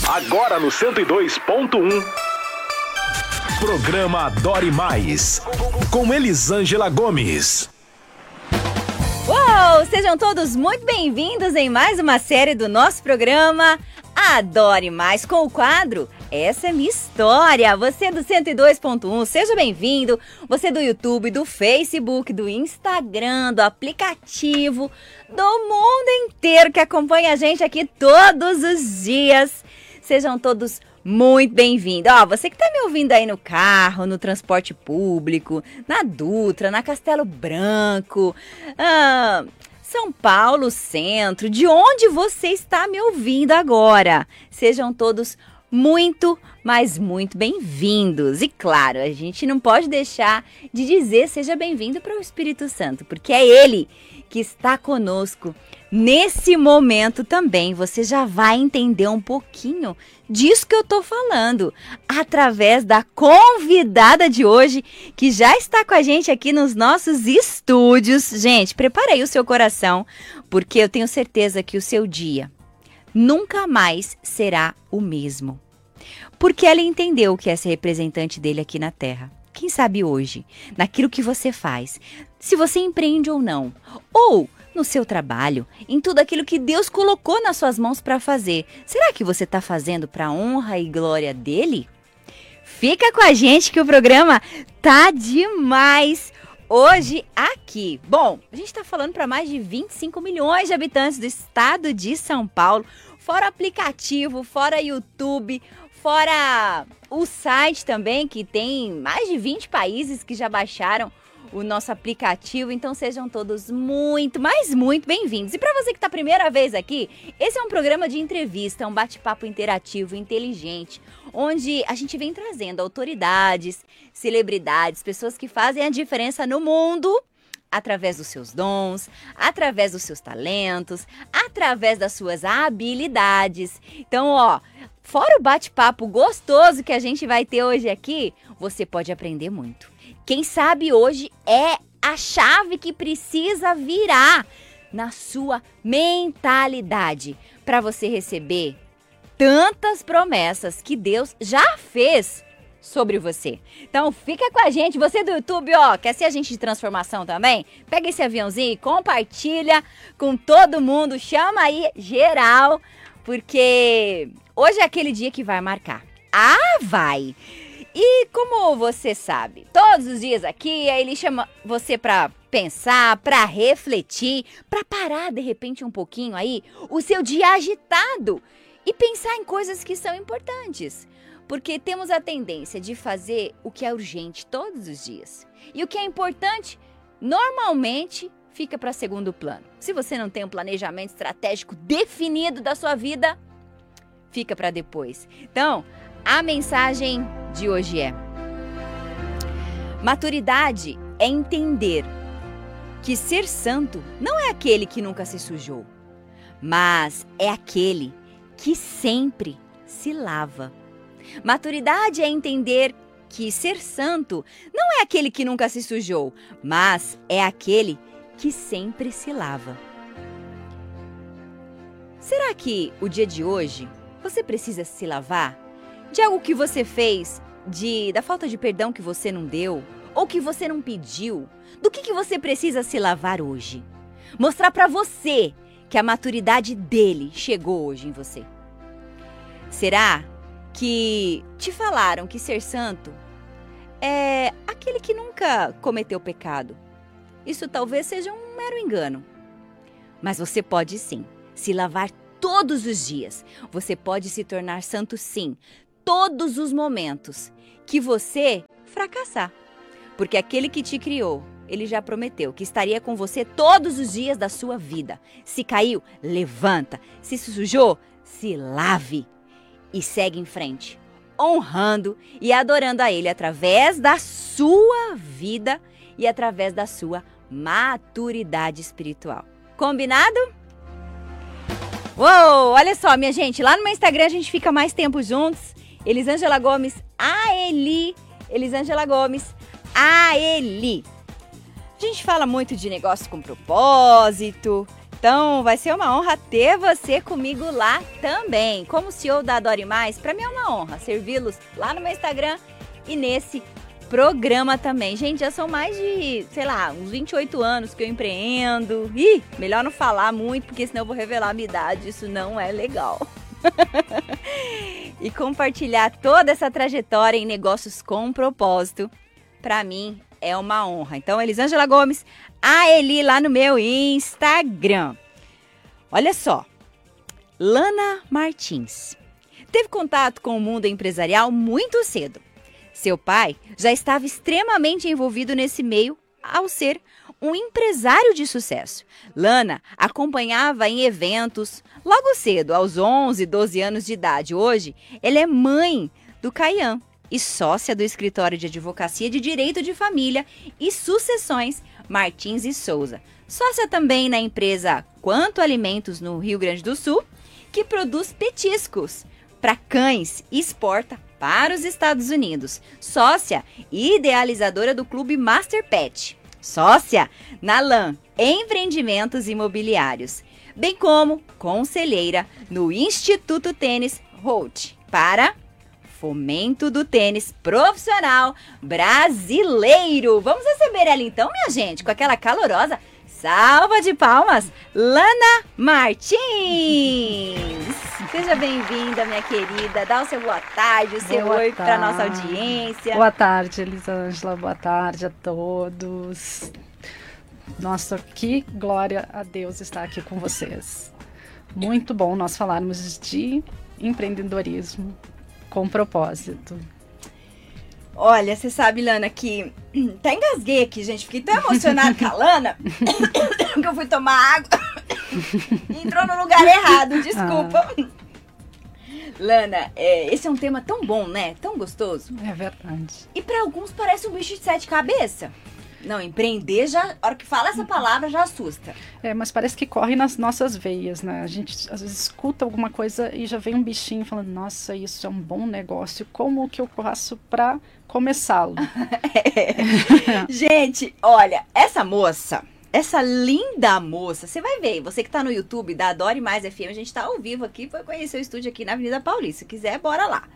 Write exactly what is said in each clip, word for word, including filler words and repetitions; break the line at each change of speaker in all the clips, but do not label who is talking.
Agora no cento e dois ponto um. Programa Adore Mais, com Elisângela Gomes.
Uou! Sejam todos muito bem-vindos em mais uma série do nosso programa Adore Mais, com o quadro Essa é Minha História. Você do cento e dois ponto um, seja bem-vindo. Você do YouTube, do Facebook, do Instagram, do aplicativo, do mundo inteiro que acompanha a gente aqui todos os dias. Sejam todos muito bem-vindos. Ó, você que tá me ouvindo aí no carro, no transporte público, na Dutra, na Castelo Branco, ah, São Paulo Centro, de onde você está me ouvindo agora. Sejam todos muito, mas muito bem-vindos. E claro, a gente não pode deixar de dizer seja bem-vindo para o Espírito Santo, porque é Ele que está conosco nesse momento também. Você já vai entender um pouquinho disso que eu tô falando através da convidada de hoje, que já está com a gente aqui nos nossos estúdios. Gente, prepara aí o seu coração, porque eu tenho certeza que o seu dia nunca mais será o mesmo. Porque ela entendeu o que é ser representante dele aqui na Terra. Quem sabe hoje, naquilo que você faz, se você empreende ou não, ou no seu trabalho, em tudo aquilo que Deus colocou nas suas mãos para fazer. Será que você está fazendo para a honra e glória dele? Fica com a gente que o programa tá demais hoje aqui. Bom, a gente está falando para mais de vinte e cinco milhões de habitantes do estado de São Paulo, fora aplicativo, fora YouTube, fora o site também, que tem mais de vinte países que já baixaram o nosso aplicativo. Então sejam todos muito, mas muito bem-vindos. E para você que está a primeira vez aqui, esse é um programa de entrevista, um bate-papo interativo, inteligente, onde a gente vem trazendo autoridades, celebridades, pessoas que fazem a diferença no mundo através dos seus dons, através dos seus talentos, através das suas habilidades. Então, ó, fora o bate-papo gostoso que a gente vai ter hoje aqui, você pode aprender muito. Quem sabe hoje é a chave que precisa virar na sua mentalidade para você receber tantas promessas que Deus já fez sobre você. Então fica com a gente, você do YouTube, ó, quer ser agente de transformação também? Pega esse aviãozinho e compartilha com todo mundo, chama aí geral, porque hoje é aquele dia que vai marcar. Ah, vai! E como você sabe, todos os dias aqui, ele chama você para pensar, para refletir, para parar de repente um pouquinho aí o seu dia agitado e pensar em coisas que são importantes. Porque temos a tendência de fazer o que é urgente todos os dias. E o que é importante, normalmente, fica para segundo plano. Se você não tem um planejamento estratégico definido da sua vida, fica para depois. Então, a mensagem de hoje é: maturidade é entender que ser santo não é aquele que nunca se sujou, mas é aquele que sempre se lava. Maturidade é entender que ser santo não é aquele que nunca se sujou, mas é aquele que sempre se lava. Será que o dia de hoje você precisa se lavar de algo que você fez, de, da falta de perdão que você não deu, ou que você não pediu? Do que, que você precisa se lavar hoje? Mostrar para você que a maturidade dele chegou hoje em você. Será que te falaram que ser santo é aquele que nunca cometeu pecado? Isso talvez seja um mero engano. Mas você pode sim se lavar todos os dias. Você pode se tornar santo sim, todos os momentos que você fracassar. Porque aquele que te criou, ele já prometeu que estaria com você todos os dias da sua vida. Se caiu, levanta. Se sujou, se lave. E segue em frente, honrando e adorando a Ele através da sua vida e através da sua maturidade espiritual. Combinado? Uou, olha só, minha gente, lá no meu Instagram a gente fica mais tempo juntos. Elisângela Gomes, a Eli. Elisângela Gomes, a Eli. A gente fala muito de negócio com propósito. Então, Então, vai ser uma honra ter você comigo lá também. Como C E O da Adore Mais, para mim é uma honra servi-los lá no meu Instagram e nesse programa também. Gente, já são mais de, sei lá, uns vinte e oito anos que eu empreendo. Ih, melhor não falar muito, porque senão eu vou revelar a minha idade. Isso não é legal. E compartilhar toda essa trajetória em negócios com propósito, para mim é uma honra. Então, Elisângela Gomes, a Eli lá no meu Instagram. Olha só, Lana Martins teve contato com o mundo empresarial muito cedo. Seu pai já estava extremamente envolvido nesse meio ao ser um empresário de sucesso. Lana acompanhava em eventos logo cedo, aos onze, doze anos de idade. Hoje, ela é mãe do Caian e sócia do escritório de advocacia de direito de família e sucessões Martins e Souza. Sócia também na empresa Quanto Alimentos no Rio Grande do Sul, que produz petiscos para cães e exporta para os Estados Unidos. Sócia e idealizadora do Clube Master Pet. Sócia na LAN Empreendimentos Imobiliários, bem como conselheira no Instituto Tênis Holt para fomento do tênis profissional brasileiro. Vamos receber ela então, minha gente, com aquela calorosa salva de palmas, Lana Martins. Seja bem-vinda, minha querida. Dá o seu boa tarde, o seu
boa
oi para
tarde.
nossa audiência.
Boa tarde, Elisângela. Boa tarde a todos. Nossa, que glória a Deus estar aqui com vocês. Muito bom nós falarmos de empreendedorismo com propósito.
Olha, você sabe, Lana, que até engasguei aqui, gente. Fiquei tão emocionada com a Lana que eu fui tomar água e entrou no lugar errado, desculpa. Ah. Lana, é, esse é um tema tão bom, né? Tão gostoso.
É verdade.
E para alguns parece um bicho de sete cabeças. Não, empreender, já, a hora que fala essa palavra, já assusta.
É, mas parece que corre nas nossas veias, né? A gente às vezes escuta alguma coisa e já vem um bichinho falando, nossa, isso é um bom negócio, como que eu faço para começá-lo?
É. Gente, olha, essa moça, essa linda moça, você vai ver, você que tá no YouTube da Adore Mais F M, a gente tá ao vivo aqui, foi conhecer o estúdio aqui na Avenida Paulista, se quiser, bora lá.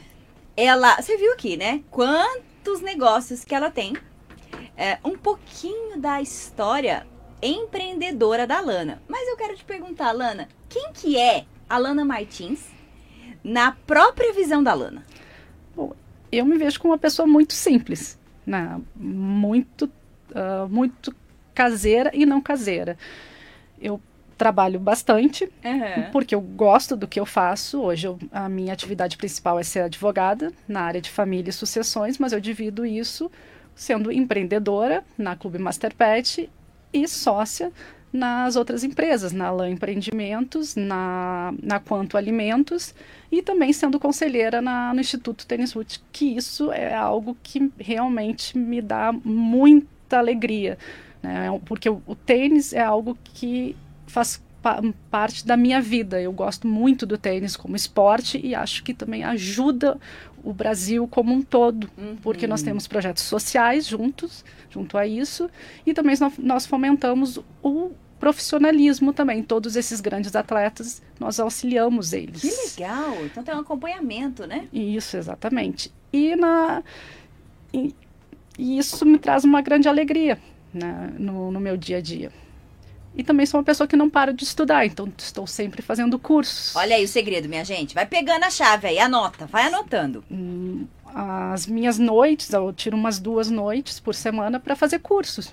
Ela, você viu aqui, né? Quantos negócios que ela tem. É, um pouquinho da história empreendedora da Lana. Mas eu quero te perguntar, Lana, quem que é a Lana Martins na própria visão da Lana?
Bom, eu me vejo como uma pessoa muito simples, né? Muito, uh, muito caseira e não caseira. Eu trabalho bastante, uhum. porque eu gosto do que eu faço. Hoje eu, a minha atividade principal é ser advogada na área de família e sucessões, mas eu divido isso sendo empreendedora na Clube Master Pet e sócia nas outras empresas, na LAN Empreendimentos, na, na Quanto Alimentos e também sendo conselheira na, no Instituto Tênis Holt, que isso é algo que realmente me dá muita alegria, né? Porque o, o tênis é algo que faz pa, parte da minha vida. Eu gosto muito do tênis como esporte e acho que também ajuda o Brasil como um todo, uhum. porque nós temos projetos sociais juntos, junto a isso, e também nós, nós fomentamos o profissionalismo também. Todos esses grandes atletas, nós auxiliamos eles.
Que legal! Então tem um acompanhamento, né?
Isso, exatamente. E, na, e, e isso me traz uma grande alegria, né, no, no meu dia a dia. E também sou uma pessoa que não para de estudar, então estou sempre fazendo cursos.
Olha aí o segredo, minha gente. Vai pegando a chave aí, anota, vai anotando.
Hum, as minhas noites, eu tiro umas duas noites por semana para fazer cursos.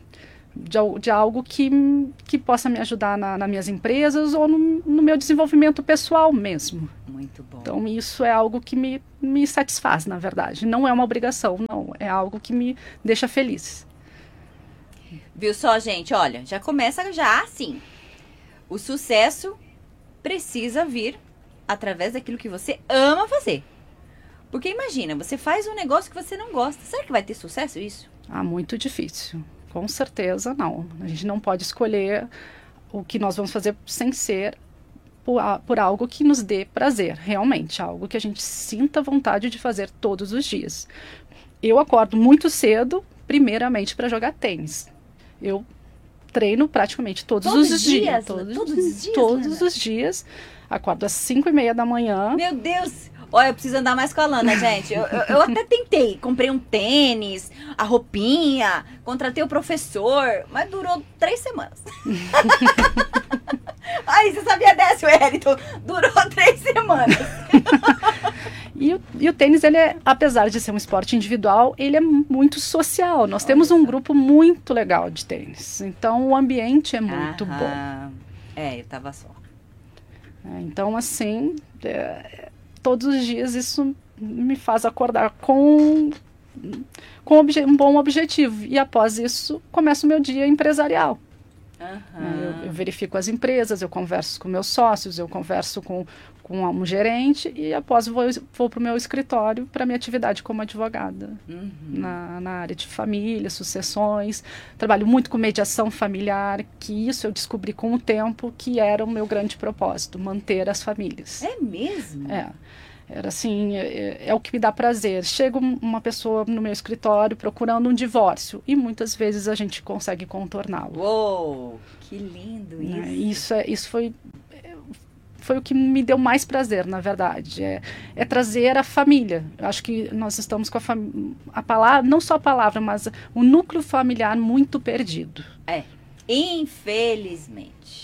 De, de algo que, que possa me ajudar na, nas minhas empresas ou no, no meu desenvolvimento pessoal mesmo.
Muito bom.
Então isso é algo que me, me satisfaz, na verdade. Não é uma obrigação, não. É algo que me deixa feliz.
Viu só, gente? Olha, já começa já assim. O sucesso precisa vir através daquilo que você ama fazer. Porque imagina, você faz um negócio que você não gosta. Será que vai ter sucesso isso?
Ah, muito difícil. Com certeza não. A gente não pode escolher o que nós vamos fazer sem ser por, por algo que nos dê prazer, realmente. Algo que a gente sinta vontade de fazer todos os dias. Eu acordo muito cedo, primeiramente para jogar tênis. Eu treino praticamente todos,
Todos
os
os
dias.
dias?
Todos,
Todos os dias,
Todos
Lana?
os dias. Acordo às cinco e meia da manhã.
Meu Deus! Olha, eu preciso andar mais com a Lana, gente. Eu, eu, eu até tentei. Comprei um tênis, a roupinha, contratei o professor, mas durou três semanas. Ai, você sabia dessa, Wellington? Durou três semanas.
E o, e o tênis, ele é, apesar de ser um esporte individual, ele é muito social. Nós
Olha
temos um
só.
grupo muito legal de tênis. Então, o ambiente é muito bom.
Aham. É, eu tava só.
É, então, assim, é, todos os dias isso me faz acordar com, com obje- um bom objetivo. E após isso, começa o meu dia empresarial.
Aham.
Eu, eu verifico as empresas, eu converso com meus sócios, eu converso com, com um gerente e após vou, vou para o meu escritório para minha atividade como advogada.
Uhum.
Na, na área de família, sucessões. Trabalho muito com mediação familiar, que isso eu descobri com o tempo que era o meu grande propósito, manter as famílias.
É mesmo?
É. Era assim, é, é o que me dá prazer. Chega um- uma pessoa no meu escritório procurando um divórcio e muitas vezes a gente consegue contorná-lo.
Uou, que lindo
Né?
isso.
Isso, é, isso foi, é, foi o que me deu mais prazer, na verdade. É, é trazer a família. Eu acho que nós estamos com a, fam- a palavra, não só a palavra, mas o núcleo familiar muito perdido.
É, infelizmente.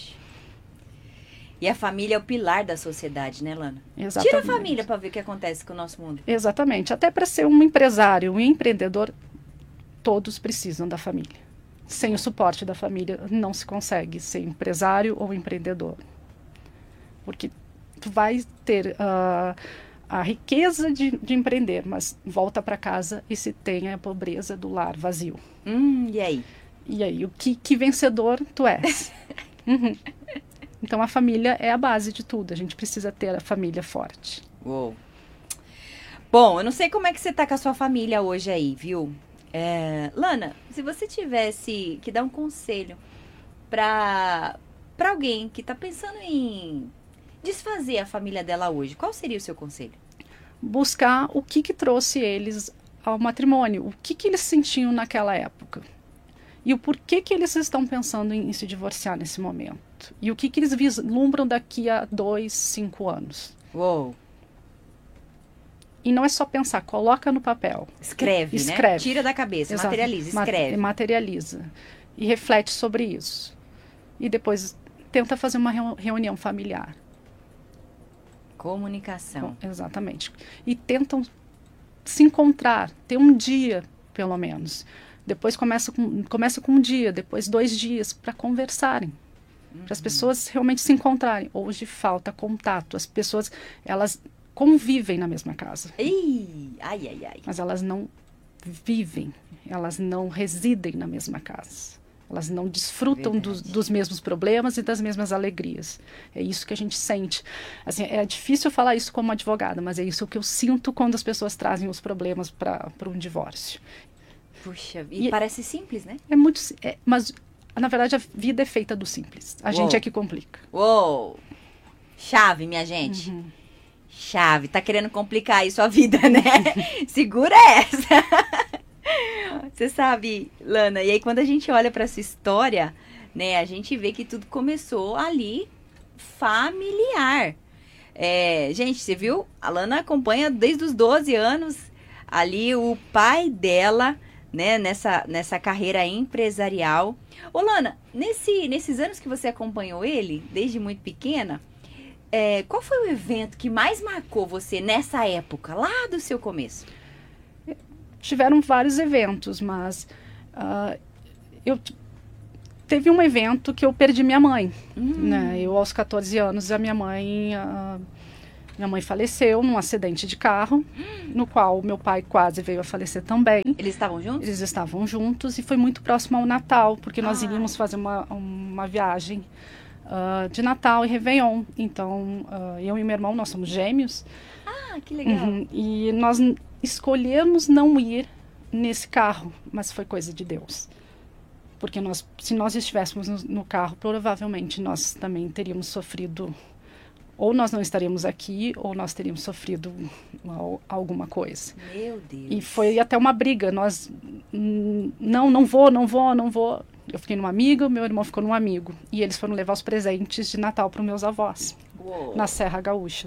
E a família é o pilar da sociedade, né, Lana?
Exatamente.
Tira a família para ver o que acontece com o nosso mundo.
Exatamente. Até para ser um empresário, um empreendedor, todos precisam da família. Sem o suporte da família, não se consegue ser empresário ou empreendedor. Porque tu vai ter ah, a riqueza de, de empreender, mas volta para casa e se tem a pobreza do lar vazio.
Hum, e aí?
E aí, o que, que vencedor tu és? Uhum. Então, a família é a base de tudo. A gente precisa ter a família forte.
Uou. Bom, eu não sei como é que você tá com a sua família hoje aí, viu? É, Lana, se você tivesse que dar um conselho pra, pra alguém que tá pensando em desfazer a família dela hoje, qual seria o seu conselho?
Buscar o que, que trouxe eles ao matrimônio, o que, que eles sentiam naquela época. E o porquê que eles estão pensando em, em se divorciar nesse momento. E o que, que eles vislumbram daqui a dois, cinco anos.
Uou.
E não é só pensar, coloca no papel.
Escreve,
Escreve.
né? Tira da cabeça,
Exato.
materializa,
Ma-
escreve.
Materializa. E reflete sobre isso. E depois tenta fazer uma reu- reunião familiar.
Comunicação.
Com- exatamente. E tentam se encontrar, ter um dia, pelo menos. Depois começa com, começa com um dia, depois dois dias, para conversarem. Para as pessoas realmente se encontrarem. Hoje falta contato. As pessoas, elas convivem na mesma casa.
Ih, ai, ai, ai.
Mas elas não vivem, elas não residem na mesma casa. Elas não desfrutam dos,
Verdade.
dos mesmos problemas e das mesmas alegrias. É isso que a gente sente. Assim, é difícil falar isso como advogada, mas é isso que eu sinto quando as pessoas trazem os problemas para um divórcio.
Puxa, e,
E-
parece simples, né?
É muito, si- é, mas na verdade a vida é feita do simples. A
Uou.
gente é que complica.
Uou! Chave, minha gente.
Uhum.
Chave. Tá querendo complicar aí sua vida, né? Segura essa. Você sabe, Lana, e aí quando a gente olha pra sua história, né, a gente vê que tudo começou ali familiar. É, gente, você viu? A Lana acompanha desde os doze anos ali o pai dela, né, nessa, nessa carreira empresarial. Ô, Lana, nesse, nesses anos que você acompanhou ele, desde muito pequena, é, qual foi o evento que mais marcou você nessa época, lá do seu começo?
Tiveram vários eventos, mas ah, eu t- teve um evento que eu perdi minha mãe.
Hum.
Né? Eu, aos catorze anos, a minha mãe, ah, minha mãe faleceu num acidente de carro, no qual meu pai quase veio a falecer também.
Eles estavam juntos?
Eles estavam juntos e foi muito próximo ao Natal, porque nós
Ai.
iríamos fazer uma, uma viagem ah, de Natal e Réveillon. Então, ah, eu e meu irmão, nós somos gêmeos.
Ah, que legal.
Uhum. E nós n- escolhemos não ir nesse carro, mas foi coisa de Deus. Porque nós, se nós estivéssemos no, no carro, provavelmente nós também teríamos sofrido, ou nós não estaríamos aqui, ou nós teríamos sofrido al- alguma coisa.
Meu Deus.
E foi até uma briga. Nós, hum, não, não vou, não vou, não vou. eu fiquei numa amiga, meu irmão ficou num amigo. E eles foram levar os presentes de Natal para os meus avós,
Uou.
Na Serra Gaúcha.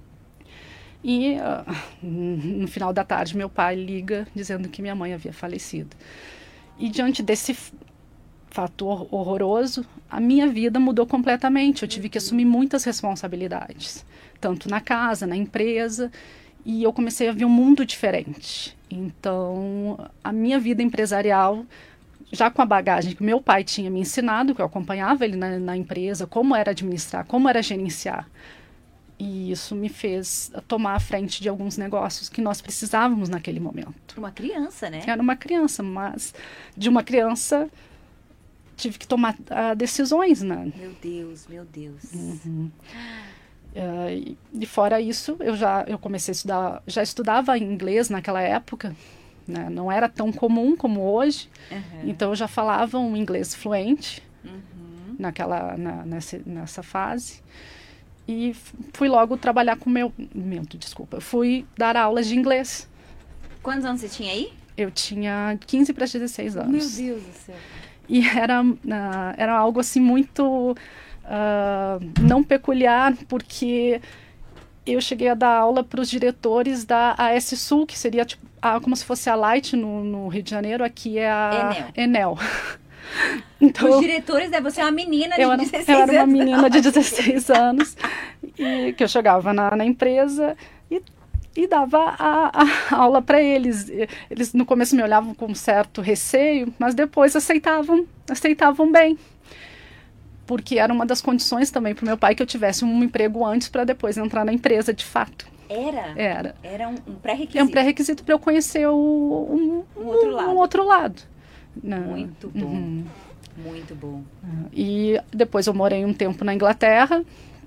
E uh, no final da tarde, meu pai liga dizendo que minha mãe havia falecido. E diante desse fato horroroso, a minha vida mudou completamente. Eu tive que assumir muitas responsabilidades, tanto na casa, na empresa, e eu comecei a ver um mundo diferente. Então, a minha vida empresarial, já com a bagagem que meu pai tinha me ensinado, que eu acompanhava ele na, na empresa, como era administrar, como era gerenciar, e isso me fez tomar a frente de alguns negócios que nós precisávamos naquele momento.
Uma criança, né?
Era uma criança, mas de uma criança tive que tomar uh, decisões, né?
Meu Deus, meu Deus.
Uhum. Uh, e, e fora isso, eu já eu comecei a estudar, já estudava inglês naquela época, né? Não era tão comum como hoje, uhum. Então eu já falava um inglês fluente, uhum. naquela, na, nessa, nessa fase. E fui logo trabalhar com meu... meu desculpa, eu fui dar aulas de inglês.
Quantos anos você tinha aí?
Eu tinha quinze para dezesseis anos.
Meu Deus do céu.
E era, uh, era algo assim muito uh, não peculiar, porque eu cheguei a dar aula para os diretores da A S Sul, que seria tipo, a, como se fosse a Light no, no Rio de Janeiro, aqui é a
Enel.
Enel. Então,
os diretores, né? Você é uma menina de
eu era,
dezesseis
eu era uma
anos.
menina de dezesseis anos, e que eu chegava na, na empresa e, e dava a, a aula para eles. Eles no começo me olhavam com um certo receio, mas depois aceitavam, aceitavam bem. Porque era uma das condições também para o meu pai que eu tivesse um emprego antes para depois entrar na empresa de fato.
Era?
Era.
Era um, um pré-requisito.
É um pré-requisito para eu conhecer o, um,
um, outro
um,
lado.
um outro lado.
Muito bom.
Uhum.
Muito bom.
E depois eu morei um tempo na Inglaterra.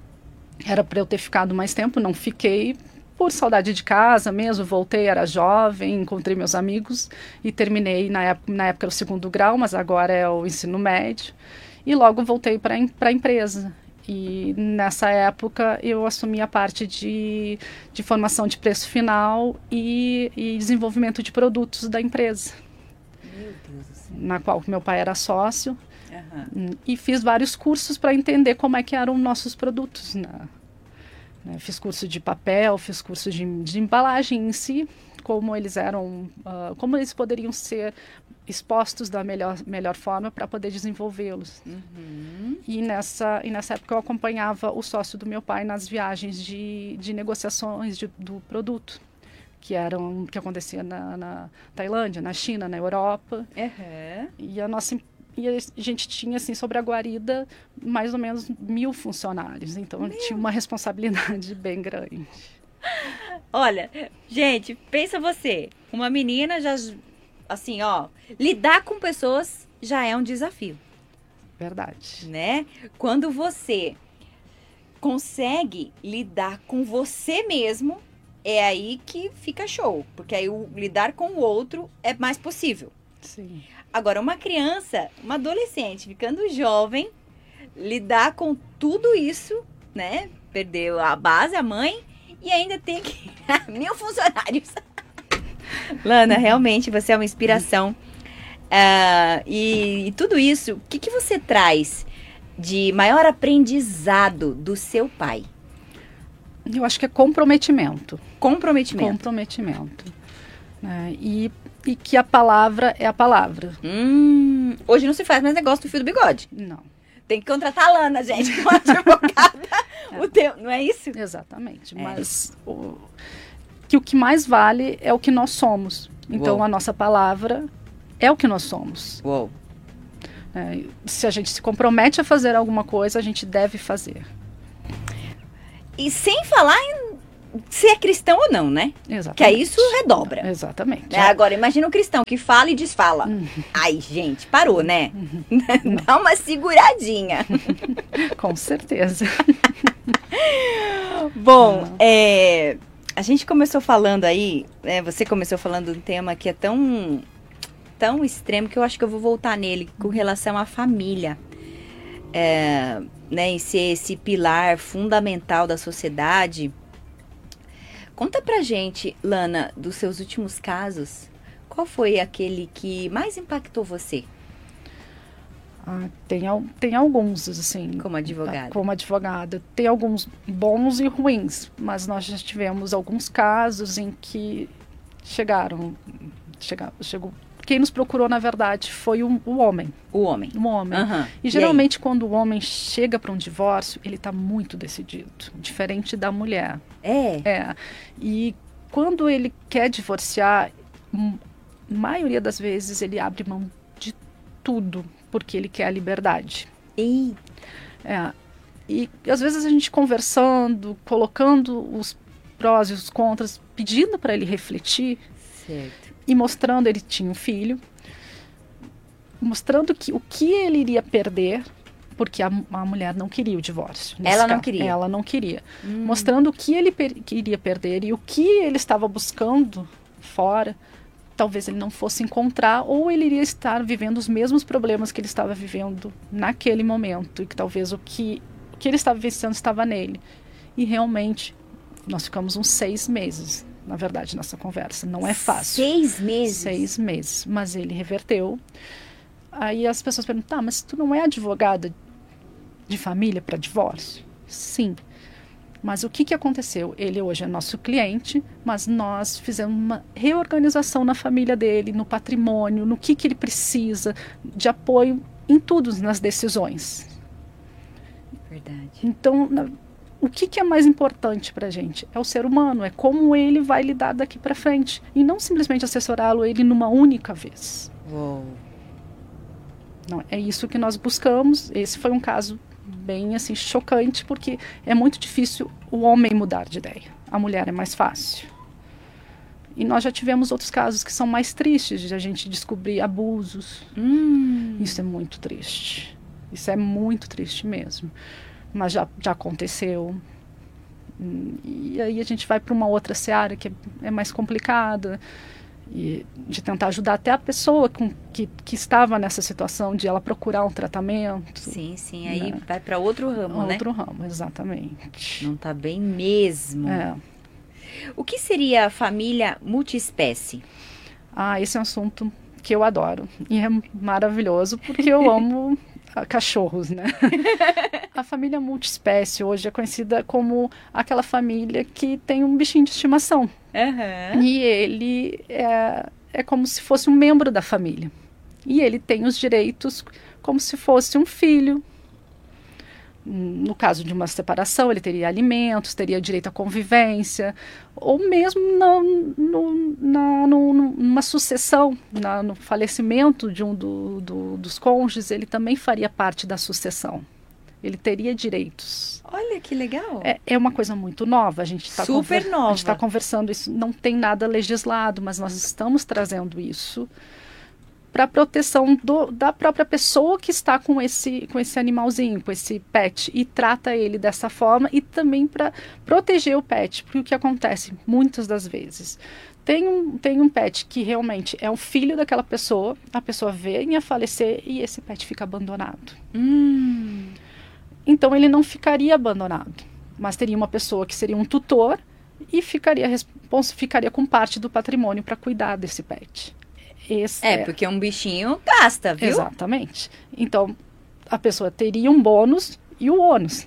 Era para eu ter ficado mais tempo, não fiquei por saudade de casa mesmo. Voltei, era jovem, encontrei meus amigos e terminei, na época, na época era o segundo grau, mas agora é o ensino médio. E logo voltei para a empresa. E nessa época eu assumi a parte de, de formação de preço final e, e desenvolvimento de produtos da empresa.
Meu Deus do céu.
Na qual meu pai era sócio.
Uhum.
E fiz vários cursos para entender como é que eram nossos produtos. Né? Né? Fiz curso de papel, fiz curso de, de embalagem em si, como eles eram, uh, como eles poderiam ser expostos da melhor, melhor forma para poder desenvolvê-los.
Uhum.
E, nessa, e nessa época eu acompanhava o sócio do meu pai nas viagens de, de negociações de, do produto, que eram que acontecia na, na Tailândia, na China, na Europa.
Uhum.
E a nossa e a gente tinha assim sobre a guarida mais ou menos mil funcionários, então Meu. tinha uma responsabilidade bem grande.
Olha, gente, pensa você, uma menina já assim, ó, lidar com pessoas já é um desafio.
Verdade.
Né? Quando você consegue lidar com você mesmo, é aí que fica show, porque aí o lidar com o outro é mais possível.
Sim.
Agora, uma criança, uma adolescente, ficando jovem, lidar com tudo isso, né? Perdeu a base, a mãe, e ainda tem que... mil funcionários. Lana, realmente você é uma inspiração. Uh, e, e tudo isso, o que, que você traz de maior aprendizado do seu pai?
Eu acho que é comprometimento.
Comprometimento.
Comprometimento. É, e, e que a palavra é a palavra.
Hum, hoje não se faz mais negócio do fio do bigode.
Não.
Tem que contratar a Lana, gente, uma advogada. É. O teu, não é isso?
Exatamente.
É.
Mas o, que o que mais vale é o que nós somos. Então, Uou. a nossa palavra é o que nós somos.
Uou.
É, se a gente se compromete a fazer alguma coisa, a gente deve fazer.
E sem falar em se é cristão ou não, né?
Exatamente.
Que aí isso redobra.
Exatamente.
Né? Agora, imagina um cristão que fala e desfala. Uhum. Ai, gente, parou, né? Uhum. Dá uma seguradinha.
Com certeza.
Bom, é, a gente começou falando aí, né, você começou falando de um tema que é tão, tão extremo que eu acho que eu vou voltar nele com relação à família. É, né, em ser esse pilar fundamental da sociedade. Conta pra gente, Lana, dos seus últimos casos, qual foi aquele que mais impactou você?
Ah, tem, al- tem alguns, assim.
Como advogada.
Como advogada. Tem alguns bons e ruins, mas nós já tivemos alguns casos em que chegaram, chega, chegou, quem nos procurou, na verdade, foi o, o homem.
O homem.
O homem.
Uhum.
E geralmente, quando o homem chega para um divórcio, ele está muito decidido, diferente da mulher.
É?
É. E quando ele quer divorciar, hum, maioria das vezes ele abre mão de tudo, porque ele quer a liberdade.
E...
É. E às vezes a gente conversando, colocando os prós e os contras, pedindo para ele refletir.
Certo.
E mostrando, ele tinha um filho, mostrando que o que ele iria perder, porque a, a mulher não queria o divórcio.
Ela não
caso.
queria?
Ela não queria.
Hum.
Mostrando o que ele per, que iria perder e o que ele estava buscando fora, talvez ele não fosse encontrar, ou ele iria estar vivendo os mesmos problemas que ele estava vivendo naquele momento, e que talvez o que, o que ele estava vivenciando estava nele. E realmente, nós ficamos uns seis meses, na verdade, nessa conversa. Não é fácil.
Seis meses?
Seis meses. Mas ele reverteu. Aí as pessoas perguntam, tá, mas tu não é advogada de família para divórcio? Sim. Mas o que, que aconteceu? Ele hoje é nosso cliente, mas nós fizemos uma reorganização na família dele, no patrimônio, no que, que ele precisa, de apoio em tudo, nas decisões.
Verdade.
Então, na, o que, que é mais importante para a gente? É o ser humano, é como ele vai lidar daqui para frente. E não simplesmente assessorá-lo ele numa única vez.
Uou.
Não, é isso que nós buscamos. Esse foi um caso bem assim chocante, porque é muito difícil o homem mudar de ideia. A mulher é mais fácil. E nós já tivemos outros casos que são mais tristes, de a gente descobrir abusos.
Hum.
Isso é muito triste. Isso é muito triste mesmo. Mas já, já aconteceu. E aí a gente vai para uma outra seara que é, é mais complicada. E de tentar ajudar até a pessoa com, que, que estava nessa situação, de ela procurar um tratamento.
Sim, sim. Aí
né?
vai para outro ramo,
outro
né?
Outro ramo, exatamente.
Não tá bem mesmo.
É.
O que seria a família multiespécie?
Ah, esse é um assunto que eu adoro. E é maravilhoso, porque eu amo cachorros, né? A família multiespécie hoje é conhecida como aquela família que tem um bichinho de estimação.
Uhum.
E ele é, é como se fosse um membro da família. E ele tem os direitos como se fosse um filho. No caso de uma separação, ele teria alimentos, teria direito à convivência, ou mesmo na, no, na, no, numa sucessão, na, no falecimento de um do, do, dos cônjuges, ele também faria parte da sucessão. Ele teria direitos.
Olha que legal.
É, é uma coisa muito nova. A gente está
Super
conver-
nova.
A gente está conversando isso. Não tem nada legislado, mas nós estamos trazendo isso para a proteção do, da própria pessoa que está com esse, com esse animalzinho, com esse pet, e trata ele dessa forma, e também para proteger o pet, porque o que acontece muitas das vezes, tem um, tem um pet que realmente é um filho daquela pessoa, a pessoa vem a falecer e esse pet fica abandonado.
Hum.
Então ele não ficaria abandonado, mas teria uma pessoa que seria um tutor e ficaria, ficaria com parte do patrimônio para cuidar desse pet. Esse
É,
é,
porque um bichinho gasta, viu?
Exatamente. Então, a pessoa teria um bônus e o ônus.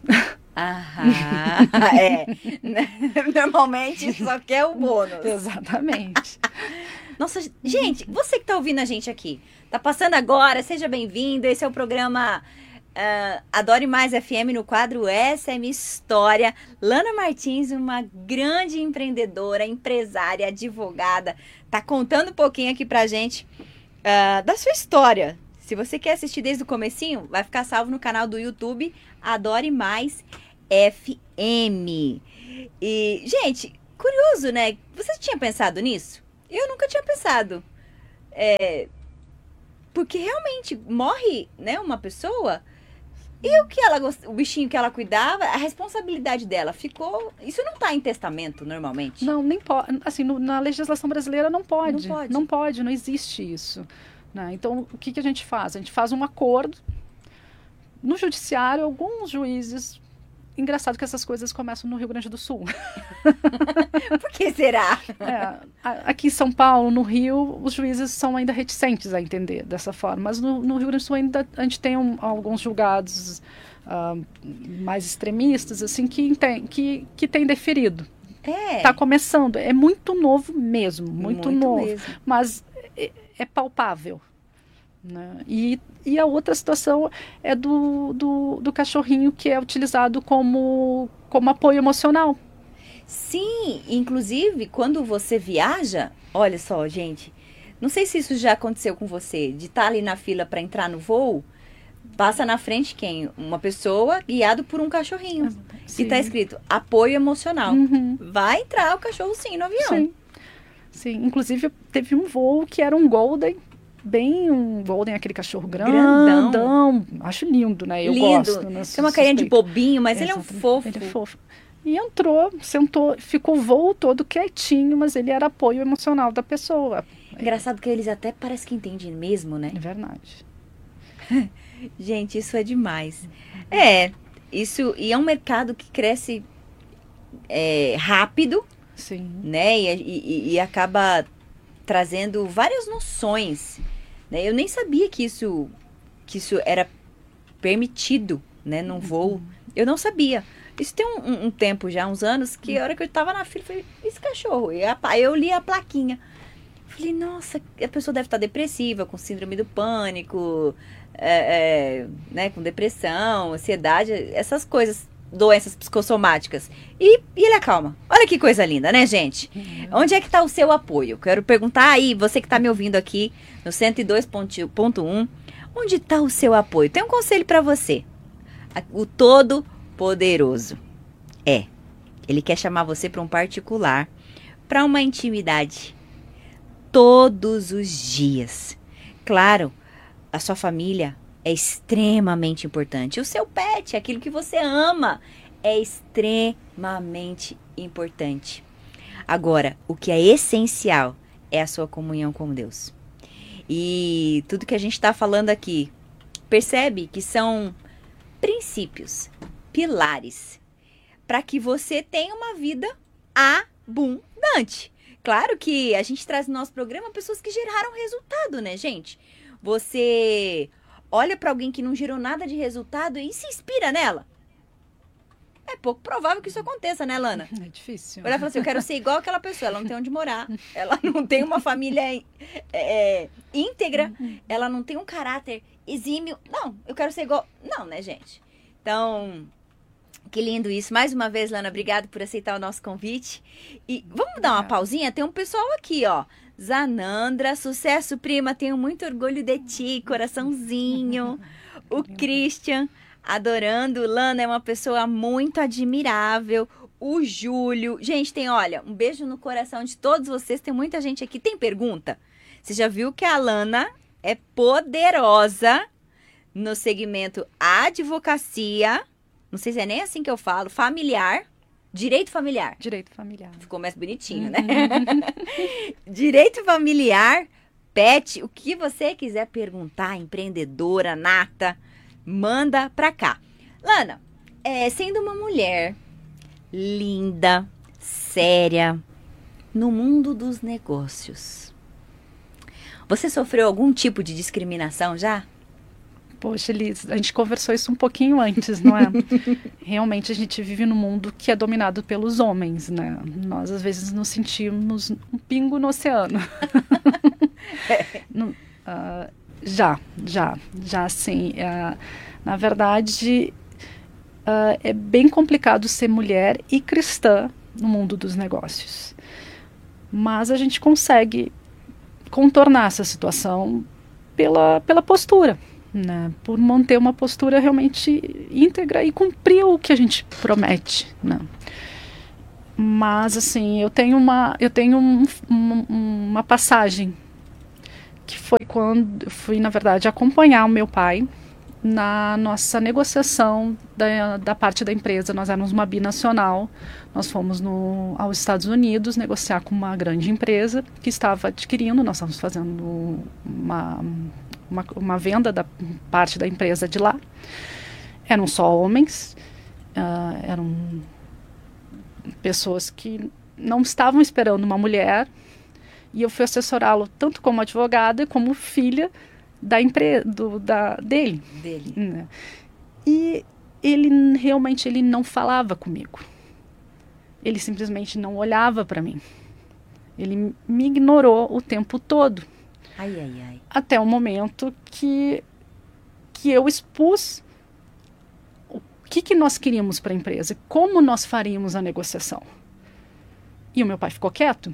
Aham, é. Normalmente só quer o bônus.
Exatamente.
Nossa, gente, você que tá ouvindo a gente aqui, tá passando agora, seja bem-vindo. Esse é o programa uh, Adore Mais F M no quadro Essa é Minha História. Lana Martins, uma grande empreendedora, empresária, advogada, tá contando um pouquinho aqui pra gente uh, da sua história. Se você quer assistir desde o comecinho, vai ficar salvo no canal do YouTube Adore Mais F M. E, gente, curioso, né? Você tinha pensado nisso? Eu nunca tinha pensado. É, porque realmente morre, né, uma pessoa, e o que ela o bichinho que ela cuidava, a responsabilidade dela ficou. Isso não está em testamento normalmente?
Não, nem pode. Assim, no, na legislação brasileira não pode.
Não pode.
Não pode, não existe isso. Né? Então, o que, que a gente faz? A gente faz um acordo. No judiciário, alguns juízes engraçado que essas coisas começam no Rio Grande do Sul.
Por que será?
É, aqui em São Paulo, no Rio, os juízes são ainda reticentes a entender dessa forma. Mas no, no Rio Grande do Sul ainda a gente tem um, alguns julgados uh, mais extremistas, assim, que, tem, que, que têm deferido.
É.
Está começando. É muito novo mesmo, muito,
Muito
novo.
mesmo.
Mas é, é palpável. Né? E, e a outra situação é do, do, do cachorrinho que é utilizado como, como apoio emocional.
Sim, inclusive quando você viaja, olha só, gente, não sei se isso já aconteceu com você, de estar ali na fila para entrar no voo, passa na frente quem? Uma pessoa guiado por um cachorrinho.
Sim.
E tá escrito apoio emocional.
Uhum.
Vai entrar o cachorro sim no avião.
Sim. Sim, inclusive teve um voo que era um Golden, bem um Golden, aquele cachorro grandão. grandão. Acho lindo, né? Eu
lindo.
gosto. Né?
Tem uma carinha de bobinho, mas
Exatamente.
ele é um fofo.
Ele é fofo. E entrou, sentou, ficou o voo todo quietinho, mas ele era apoio emocional da pessoa.
Engraçado que eles até parece que entendem mesmo, né?
É verdade.
Gente, isso é demais. É, isso, e é um mercado que cresce é, rápido,
Sim.
né? E, e, e acaba trazendo várias noções. Né? Eu nem sabia que isso, que isso era permitido, né? Num voo. Eu não sabia. Isso tem um, um, um tempo já, uns anos, que a hora que eu tava na fila, eu falei, esse cachorro? E a, eu li a plaquinha. Falei, nossa, a pessoa deve estar depressiva, com síndrome do pânico, é, é, né, com depressão, ansiedade, essas coisas, doenças psicossomáticas. E, e ele acalma. Olha que coisa linda, né, gente? Uhum. Onde é que está o seu apoio? Quero perguntar aí, você que está me ouvindo aqui no cento e dois ponto um, onde está o seu apoio? Tem um conselho para você. O Todo-Poderoso. É, ele quer chamar você para um particular, para uma intimidade, todos os dias. Claro, a sua família é extremamente importante. O seu pet, aquilo que você ama, é extremamente importante. Agora, o que é essencial é a sua comunhão com Deus. E tudo que a gente está falando aqui, percebe que são princípios, pilares, para que você tenha uma vida abundante. Claro que a gente traz no nosso programa pessoas que geraram resultado, né, gente? Você olha para alguém que não gerou nada de resultado e se inspira nela. É pouco provável que isso aconteça, né, Lana?
É difícil.
Olha e fala assim, eu quero ser igual aquela pessoa. Ela não tem onde morar, ela não tem uma família é, íntegra, ela não tem um caráter exímio. Não, eu quero ser igual... Não, né, gente? Então... Que lindo isso. Mais uma vez, Lana, obrigado por aceitar o nosso convite. E vamos dar uma pausinha? Tem um pessoal aqui, ó. Zanandra, sucesso, prima. Tenho muito orgulho de ti, coraçãozinho. O Christian, adorando. Lana é uma pessoa muito admirável. O Júlio. Gente, tem, olha, um beijo no coração de todos vocês. Tem muita gente aqui. Tem pergunta? Você já viu que a Lana é poderosa no segmento advocacia... Não sei se é nem assim que eu falo. Familiar. Direito familiar.
Direito familiar.
Ficou mais bonitinho, né? Direito familiar. Pet. O que você quiser perguntar, empreendedora, nata, manda pra cá. Lana, é, sendo uma mulher linda, séria, no mundo dos negócios, você sofreu algum tipo de discriminação já?
Poxa, Liz, a gente conversou isso um pouquinho antes, não é? Realmente a gente vive num mundo que é dominado pelos homens, né? Nós às vezes nos sentimos um pingo no oceano. no, uh, já, já, já sim. Uh, na verdade, uh, é bem complicado ser mulher e cristã no mundo dos negócios. Mas a gente consegue contornar essa situação pela, pela postura. Né, por manter uma postura realmente íntegra e cumprir o que a gente promete, né? Mas assim, eu tenho uma eu tenho um, um, uma passagem que foi quando eu fui, na verdade, acompanhar o meu pai na nossa negociação da, da parte da empresa. Nós éramos uma binacional, nós fomos no, aos Estados Unidos negociar com uma grande empresa que estava adquirindo, nós estávamos fazendo uma Uma, uma venda da parte da empresa de lá. Eram só homens. uh, eram pessoas que não estavam esperando uma mulher, e eu fui assessorá-lo tanto como advogada como filha da empresa do, da, dele.
dele.
Né? E ele realmente ele não falava comigo. Ele simplesmente não olhava para mim. Ele me ignorou o tempo todo.
Ai, ai, ai.
Até o momento que, que eu expus o que, que nós queríamos para a empresa, como nós faríamos a negociação. E o meu pai ficou quieto.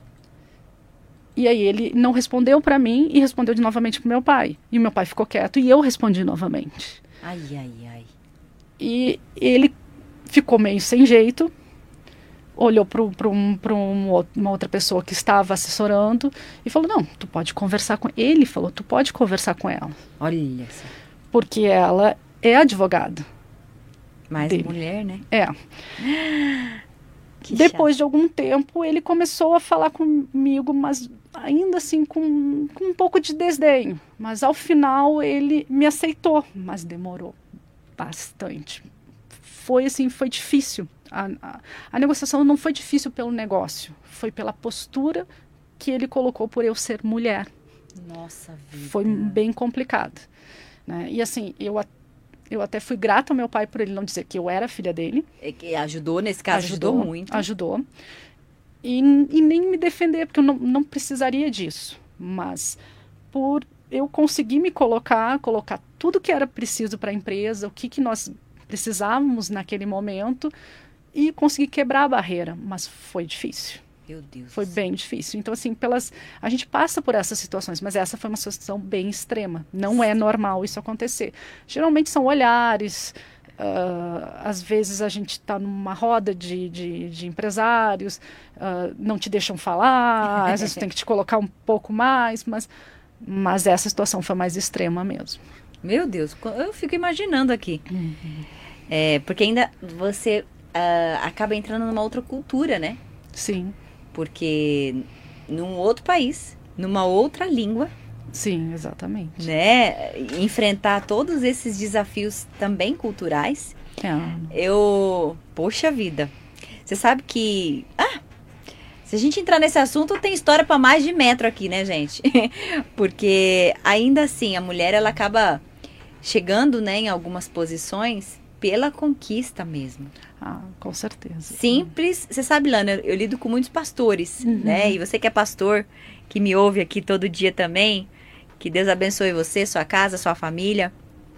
E aí ele não respondeu para mim e respondeu de novamente para o meu pai. E o meu pai ficou quieto e eu respondi novamente.
Ai, ai, ai.
E ele ficou meio sem jeito, olhou para um, um, uma outra pessoa que estava assessorando e falou, não, tu pode conversar com... Ele falou, tu pode conversar com ela.
Olha só.
Porque ela é advogada.
Mais
dele.
Mulher, né?
É.
Que
Depois
chato.
de algum tempo, ele começou a falar comigo, mas ainda assim com, com um pouco de desdenho. Mas ao final ele me aceitou, mas demorou bastante. Foi assim, foi difícil. A, a, a negociação não foi difícil pelo negócio, foi pela postura que ele colocou por eu ser mulher.
Nossa vida.
Foi bem complicado. Né? E assim, eu, eu até fui grata ao meu pai por ele não dizer que eu era filha dele.
É que ajudou, nesse caso, ajudou, ajudou muito.
Ajudou. E, e nem me defender, porque eu não, não precisaria disso. Mas por eu conseguir me colocar, colocar tudo que era preciso para a empresa, o que, que nós precisávamos naquele momento, e conseguir quebrar a barreira. Mas foi difícil.
Meu Deus.
Foi bem difícil. Então, assim, pelas, a gente passa por essas situações, mas essa foi uma situação bem extrema. Não é normal isso acontecer. Geralmente são olhares, uh, às vezes a gente está numa roda de, de, de empresários, uh, não te deixam falar, às vezes tem que te colocar um pouco mais, mas, mas essa situação foi mais extrema mesmo.
Meu Deus, eu fico imaginando aqui.
Uhum.
É, porque ainda você uh, acaba entrando numa outra cultura, né?
Sim.
Porque num outro país, numa outra língua.
Sim, exatamente.
Né? Enfrentar todos esses desafios também culturais.
É.
Eu... Poxa vida. Você sabe que... Ah, se a gente entrar nesse assunto, tem história para mais de metro aqui, né, gente? Porque ainda assim, a mulher, ela acaba chegando, né, em algumas posições pela conquista mesmo.
Ah, com certeza.
Simples. Você sabe, Lana, eu, eu lido com muitos pastores,
uhum.
né? E você que é pastor, que me ouve aqui todo dia também, que Deus abençoe você, sua casa, sua família.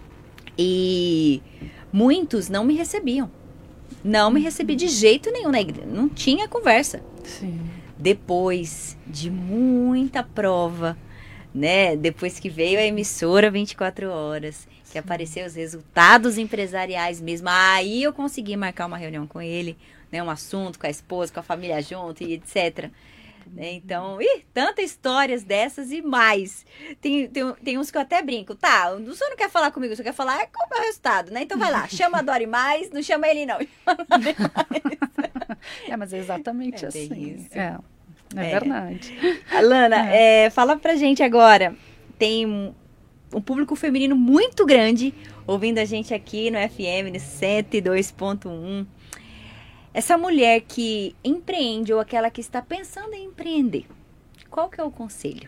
E muitos não me recebiam. Não me recebi de jeito nenhum na igreja. Não tinha conversa.
Sim.
Depois de muita prova, né? Depois que veio a emissora vinte e quatro horas, que apareceu os resultados empresariais mesmo, aí eu consegui marcar uma reunião com ele, né? Um assunto com a esposa, com a família junto e etcétera. Né? Então, ih, tantas histórias dessas e mais. Tem, tem, tem uns que eu até brinco. Tá, o senhor não quer falar comigo, o senhor quer falar qual é o resultado, né? Então vai lá, chama a Dori mais, não chama ele não.
É, mas é exatamente
é
assim.
Isso.
É, é, é verdade.
Alana, é. É, fala pra gente agora. Tem um, um público feminino muito grande ouvindo a gente aqui no F M, no cento e dois ponto um. Essa mulher que empreende ou aquela que está pensando em empreender, qual que é o conselho?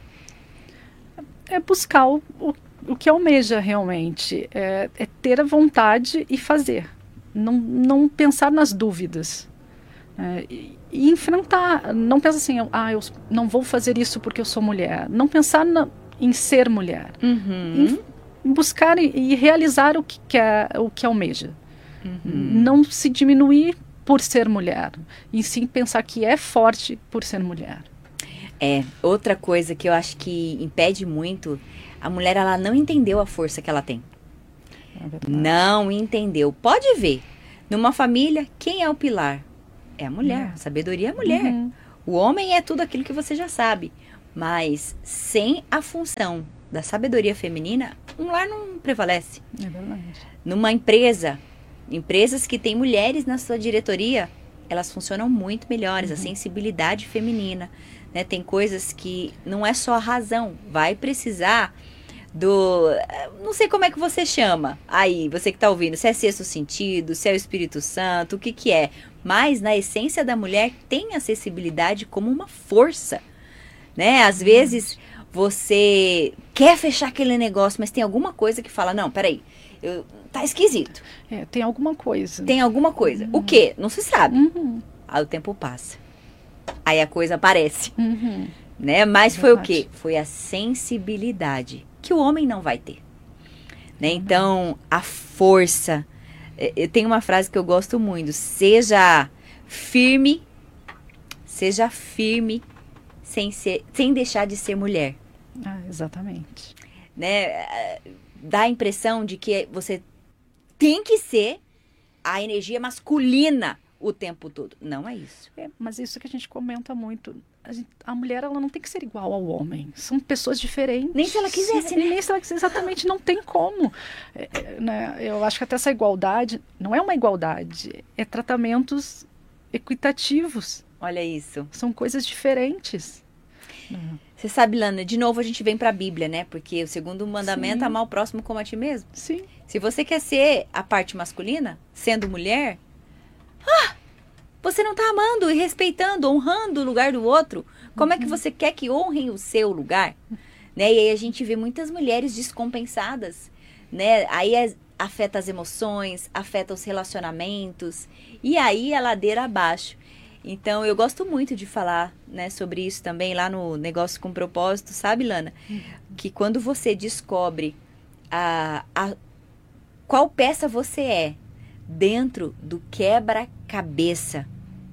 É buscar o, o, o que almeja realmente. É, é ter a vontade e fazer. Não, não pensar nas dúvidas. É, e, e enfrentar. Não pensar assim, ah, eu não vou fazer isso porque eu sou mulher. Não pensar na, em ser mulher.
Uhum.
Em buscar e, e realizar o que quer, o que almeja. Uhum. Não se diminuir por ser mulher, e sim pensar que é forte por ser mulher.
É, outra coisa que eu acho que impede muito, a mulher, ela não entendeu a força que ela tem.
É verdade.
Não entendeu. Pode ver, numa família, quem é o pilar? É a mulher,
É.
a sabedoria é a mulher.
Uhum.
O homem é tudo aquilo que você já sabe, mas sem a função da sabedoria feminina, um lar não prevalece.
É verdade.
Numa empresa, empresas que têm mulheres na sua diretoria, elas funcionam muito melhores, uhum. A sensibilidade feminina, né? Tem coisas que não é só a razão, vai precisar do... Não sei como é que você chama aí, você que tá ouvindo, se é sexto sentido, se é o Espírito Santo, o que que é. Mas na essência da mulher tem acessibilidade como uma força, né? Às vezes você quer fechar aquele negócio, mas tem alguma coisa que fala, não, peraí, eu, tá esquisito.
É, tem alguma coisa.
Tem alguma coisa.
Uhum.
O quê? Não se sabe.
Uhum.
Aí o tempo passa. Aí a coisa aparece.
Uhum.
Né? Mas foi o
Verdade.
quê? Foi a sensibilidade que o homem não vai ter. Né? Então, a força. Eu tenho uma frase que eu gosto muito. Seja firme, seja firme sem, ser, sem deixar de ser mulher.
Ah, exatamente.
Né? Dá a impressão de que você tem que ser a energia masculina o tempo todo. Não é isso.
É, mas isso que a gente comenta muito. A, gente, a mulher, ela não tem que ser igual ao homem. São pessoas diferentes.
Nem se ela quisesse, né?
Nem se ela quisesse, exatamente, não tem como. É, é, né? Eu acho que até essa igualdade não é uma igualdade, é tratamentos equitativos.
Olha isso.
São coisas diferentes. Uhum.
Você sabe, Lana, de novo a gente vem para a Bíblia, né? Porque o segundo mandamento é
Sim.
amar o próximo como a ti mesmo.
Sim.
Se você quer ser a parte masculina, sendo mulher, ah, você não está amando e respeitando, honrando o lugar do outro. Como uhum. é que você quer que honrem o seu lugar? Né? E aí a gente vê muitas mulheres descompensadas, né? Aí é, afeta as emoções, afeta os relacionamentos, e aí a ladeira abaixo. Então, eu gosto muito de falar, né, sobre isso também lá no Negócio com Propósito, sabe, Lana? Uhum. Que quando você descobre a, a, qual peça você é dentro do quebra-cabeça,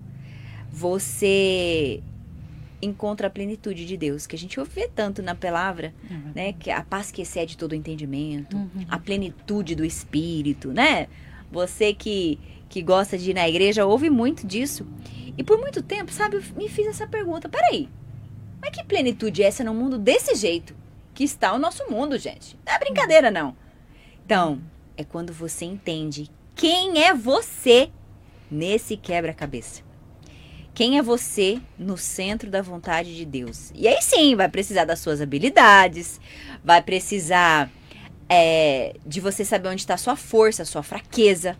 você encontra a plenitude de Deus, que a gente ouve tanto na palavra, uhum. né? Que a paz que excede todo o entendimento, uhum. a plenitude do Espírito, né? Você que, que gosta de ir na igreja ouve muito disso. E por muito tempo, sabe, eu me fiz essa pergunta. Peraí, mas que plenitude é essa num mundo desse jeito? Que está o nosso mundo, gente. Não é brincadeira, não. Então, é quando você entende quem é você nesse quebra-cabeça. Quem é você no centro da vontade de Deus. E aí sim, vai precisar das suas habilidades, vai precisar é, de você saber onde está a sua força, a sua fraqueza.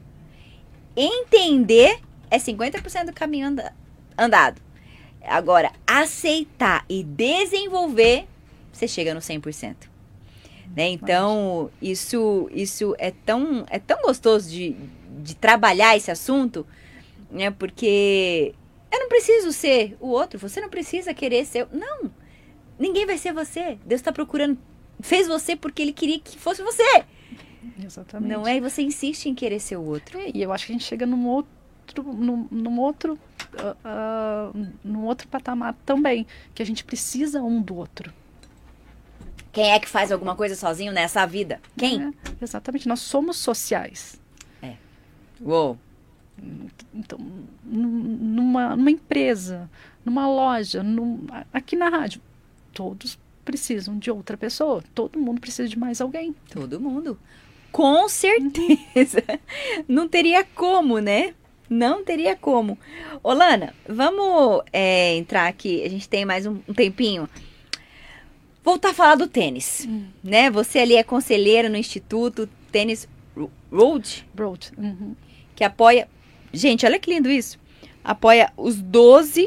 Entender é cinquenta por cento do caminho anda, andado. Agora, aceitar e desenvolver, você chega no cem por cento. Né? Então, isso, isso é, tão, é tão gostoso de, de trabalhar esse assunto, né? Porque eu não preciso ser o outro, você não precisa querer ser... Não, ninguém vai ser você. Deus está procurando, fez você porque Ele queria que fosse você.
Exatamente.
Não é? E você insiste em querer ser o outro.
É, e eu acho que a gente chega num outro Num, num outro uh, uh, num outro patamar também, que a gente precisa um do outro.
Quem é que faz alguma coisa sozinho nessa vida? Quem?
É, exatamente, nós somos sociais.
É. Uou.
Então, numa, numa empresa, numa loja, num, aqui na rádio, todos precisam de outra pessoa, todo mundo precisa de mais alguém.
Todo mundo. Com certeza. Não teria como, né? Não teria como. Ô, Lana, vamos é, entrar aqui. A gente tem mais um, um tempinho. Voltar a falar do tênis. Hum. Né? Você ali é conselheira no Instituto Tênis Road.
Road. Uhum.
Que apoia... Gente, olha que lindo isso. Apoia os doze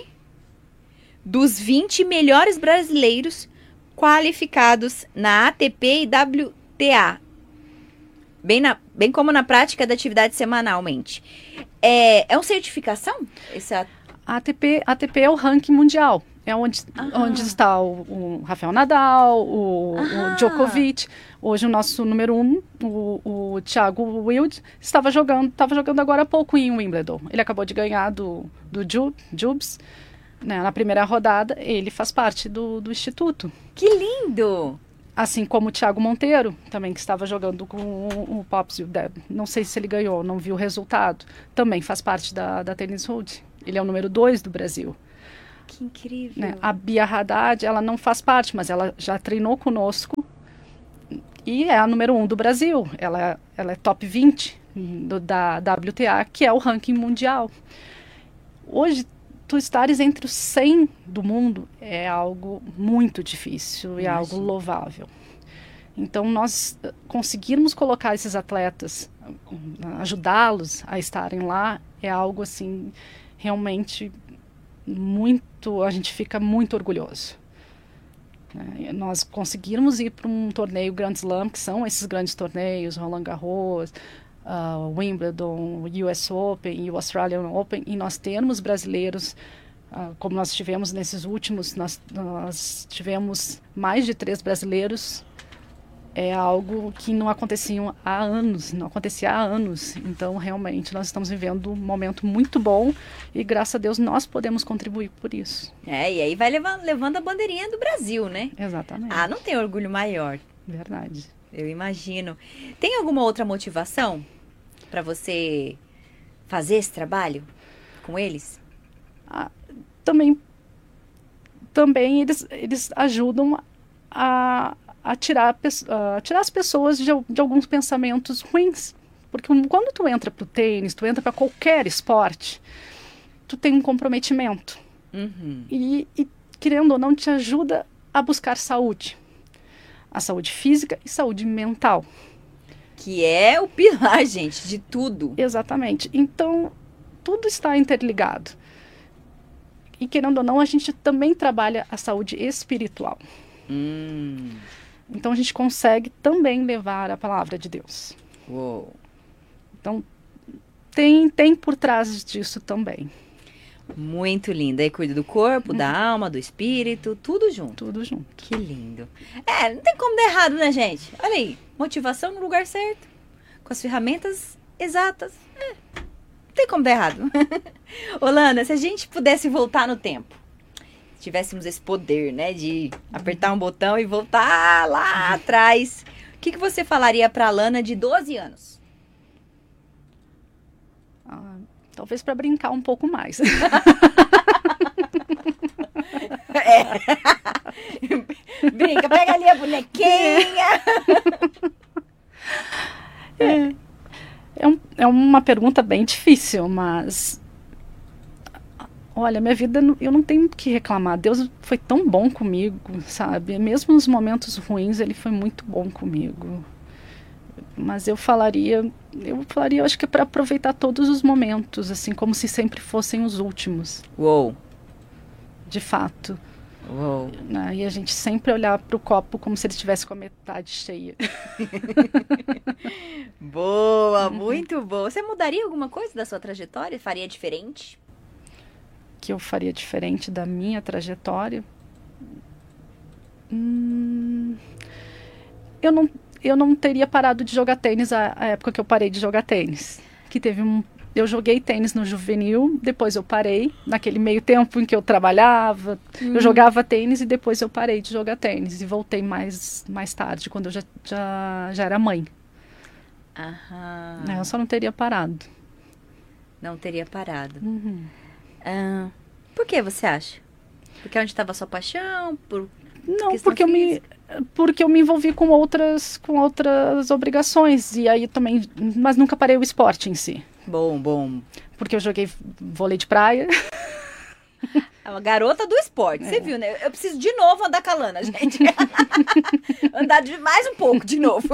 dos vinte melhores brasileiros qualificados na A T P e W T A. Bem, na, bem como na prática da atividade semanalmente. É, é uma certificação? Essa...
A ATP, a ATP é o ranking mundial. É onde, onde está o, o Rafael Nadal, o, o Djokovic. Hoje o nosso número um, o, o Thiago Wild, estava jogando, estava jogando agora há pouco em Wimbledon. Ele acabou de ganhar do, do Jubes, né, na primeira rodada. Ele faz parte do, do Instituto.
Que lindo!
Assim como o Thiago Monteiro, também que estava jogando com o, o Pops, não sei se ele ganhou, não vi o resultado, também faz parte da, da Tennis Road. Ele é o número dois do Brasil.
Que incrível.
Né? A Bia Haddad, ela não faz parte, mas ela já treinou conosco e é a número um do Brasil. Ela, ela é top vinte do, da W T A, que é o ranking mundial. Hoje, tu estares entre os cem do mundo é algo muito difícil e é algo louvável. Então, nós conseguirmos colocar esses atletas, ajudá-los a estarem lá, é algo assim, realmente muito, a gente fica muito orgulhoso. É, nós conseguirmos ir para um torneio Grand Slam, que são esses grandes torneios, Roland Garros, uh, Wimbledon, U S Open e o Australian Open, e nós termos brasileiros, uh, como nós tivemos nesses últimos, nós, nós tivemos mais de três brasileiros, é algo que não acontecia há anos, não acontecia há anos. Então, realmente, nós estamos vivendo um momento muito bom e, graças a Deus, nós podemos contribuir por isso.
É, e aí vai levando, levando a bandeirinha do Brasil, né?
Exatamente.
Ah, não tem orgulho maior.
Verdade.
Eu imagino. Tem alguma outra motivação para você fazer esse trabalho com eles?
Ah, também, também eles, eles ajudam a... A tirar, a tirar as pessoas de, de alguns pensamentos ruins. Porque quando tu entra pro tênis, tu entra para qualquer esporte, tu tem um comprometimento.
Uhum.
E, e, querendo ou não, te ajuda a buscar saúde. A saúde física e saúde mental.
Que é o pilar, gente, de tudo.
Exatamente. Então, tudo está interligado. E, querendo ou não, a gente também trabalha a saúde espiritual.
Hum...
Então, a gente consegue também levar a palavra de Deus.
Uou.
Então, tem, tem por trás disso também.
Muito lindo. Aí cuida do corpo, uhum. da alma, do espírito, tudo junto.
Tudo junto.
Que lindo. É, não tem como dar errado, né, gente? Olha aí, motivação no lugar certo, com as ferramentas exatas. É, não tem como dar errado. Holanda, se a gente pudesse voltar no tempo, tivéssemos esse poder, né, de apertar um botão e voltar lá atrás, o que, que você falaria para a Lana de doze anos?
Ah, talvez para brincar um pouco mais.
É. Brinca, pega ali a bonequinha.
É, é, um, é uma pergunta bem difícil, mas... Olha, minha vida, eu não tenho o que reclamar. Deus foi tão bom comigo, sabe? Mesmo nos momentos ruins, Ele foi muito bom comigo. Mas eu falaria, eu falaria, eu acho que é para aproveitar todos os momentos, assim, como se sempre fossem os últimos.
Uou!
De fato.
Uou!
Né? E a gente sempre olhar para o copo como se ele estivesse com a metade cheia.
Boa, muito boa. Você mudaria alguma coisa da sua trajetória? Faria diferente?
Que eu faria diferente da minha trajetória? Hum, eu, não, eu não teria parado de jogar tênis a, a época que eu parei de jogar tênis. Que teve um, eu joguei tênis no juvenil, depois eu parei. Naquele meio tempo em que eu trabalhava, hum. eu jogava tênis e depois eu parei de jogar tênis. E voltei mais, mais tarde, quando eu já, já, já era mãe.
Aham.
Eu só não teria parado.
Não teria parado.
Uhum.
Ah, por que você acha? Porque onde estava a sua paixão? Por
Não, porque eu, me, porque eu me envolvi com outras, com outras obrigações. E aí também, mas nunca parei o esporte em si.
Bom, bom.
Porque eu joguei vôlei de praia.
É uma garota do esporte, é. Você viu, né? Eu preciso de novo andar com a Lana, gente. Andar de mais um pouco, de novo.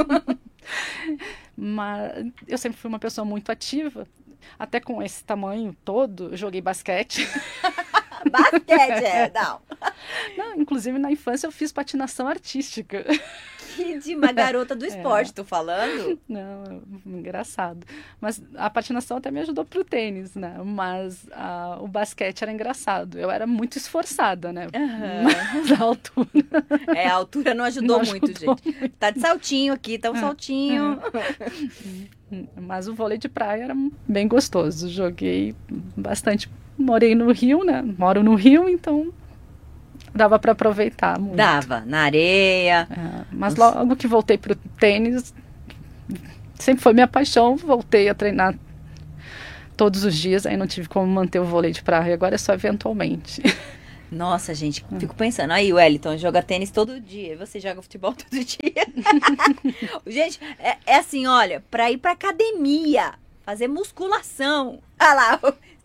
Mas eu sempre fui uma pessoa muito ativa. Até com esse tamanho todo, eu joguei basquete.
Basquete, é, não.
Não, inclusive na infância eu fiz patinação artística.
Que de uma garota do esporte, é. Tô falando.
Não, engraçado. Mas a patinação até me ajudou pro tênis, né? Mas a, o basquete era engraçado. Eu era muito esforçada, né?
Uhum.
Mas a altura...
É, a altura não ajudou, não muito, ajudou gente. Muito. Tá de saltinho aqui, tá um é. saltinho.
É. Mas o vôlei de praia era bem gostoso. Joguei bastante. Morei no Rio, né? Moro no Rio, então dava para aproveitar muito.
Dava, na areia.
É, mas logo que voltei pro tênis, sempre foi minha paixão. Voltei a treinar todos os dias, aí não tive como manter o vôlei de praia. Agora é só eventualmente.
Nossa, gente, fico pensando. Aí o Wellington joga tênis todo dia. E você joga futebol todo dia. Gente, é, é assim, olha, pra ir pra academia, fazer musculação. Ah lá,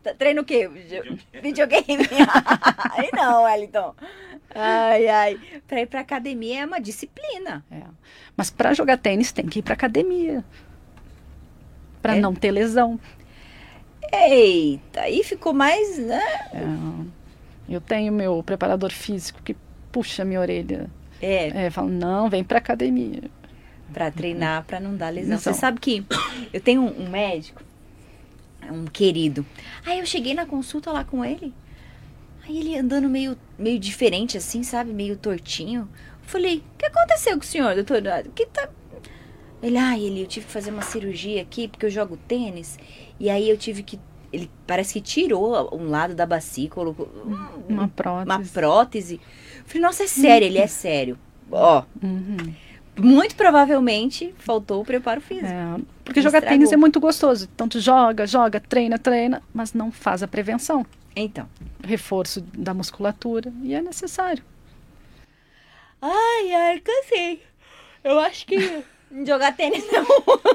Treina o quê? Videogame. Aí não, Wellington. Ai, ai. Pra ir pra academia é uma disciplina.
É. Mas pra jogar tênis tem que ir pra academia. Pra
É.
não ter lesão.
Eita, aí ficou mais, né?
É. Eu tenho meu preparador físico que puxa minha orelha.
É.
É, fala, não, vem pra academia.
Pra treinar, pra não dar lesão.
Lesão.
Você sabe que eu tenho um, um médico, um querido. Aí eu cheguei na consulta lá com ele. Aí ele andando meio, meio diferente assim, sabe? Meio tortinho. Eu falei, o que aconteceu com o senhor, doutor? Que tá... Ele, ai, ele, eu tive que fazer uma cirurgia aqui porque eu jogo tênis. E aí eu tive que... Ele parece que tirou um lado da bacia, colocou um,
Uma prótese.
uma prótese. Eu falei, nossa, é sério, ele é sério. Ó,
Uhum.
muito provavelmente faltou o preparo físico.
É, porque jogar
Estragou.
tênis é muito gostoso. Então tu joga, joga, treina, treina, mas não faz a prevenção.
Então.
Reforço da musculatura. E é necessário.
Ai, ai, cansei. Eu acho que jogar tênis não.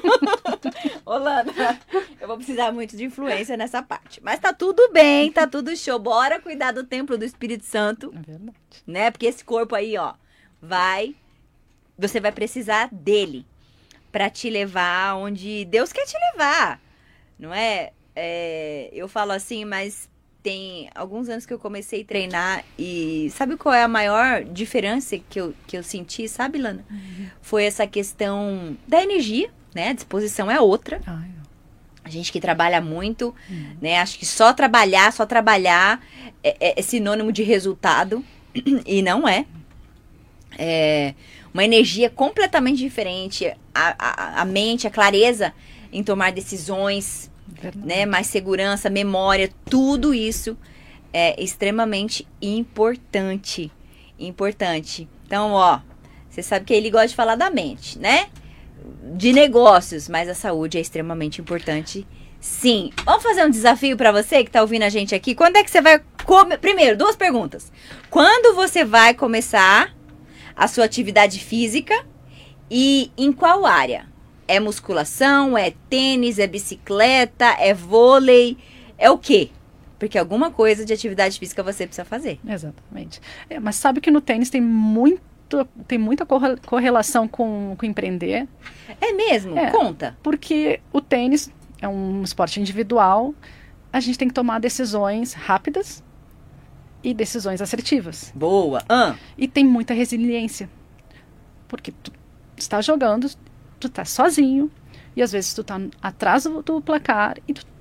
Ô, Lana, eu vou precisar muito de influência nessa parte. Mas tá tudo bem, tá tudo show. Bora cuidar do templo do Espírito Santo,
É verdade.
né? Porque esse corpo aí, ó, vai... Você vai precisar dele pra te levar onde Deus quer te levar, não é? É, eu falo assim, mas tem alguns anos que eu comecei a treinar e sabe qual é a maior diferença que eu, que eu senti, sabe, Lana?
Uhum.
Foi essa questão da energia, né? A disposição é outra.
Ai,
A gente que trabalha muito,
Uhum.
né? Acho que só trabalhar, só trabalhar é, é- é sinônimo de resultado. E não é. É uma energia completamente diferente. A, a, a mente, a clareza em tomar decisões,
verdade.
né? Mais segurança, memória, tudo isso é extremamente importante. Importante. Então, ó, você sabe que ele gosta de falar da mente, né? De negócios, mas a saúde é extremamente importante. Sim. Vamos fazer um desafio pra você que tá ouvindo a gente aqui. Quando é que você vai comer? Primeiro, duas perguntas. Quando você vai começar a sua atividade física e em qual área? É musculação, é tênis, é bicicleta, é vôlei, é o quê? Porque alguma coisa de atividade física você precisa fazer.
Exatamente. É, mas sabe que no tênis tem muito, tem muita corre- correlação com, com empreender,
É mesmo?
É.
Conta.
porque o tênis é um esporte individual, a gente tem que tomar decisões rápidas e decisões assertivas.
Boa. Ah,
E tem muita resiliência, porque tu está jogando, tu tá sozinho, e às vezes tu tá atrás do, do placar, e tu...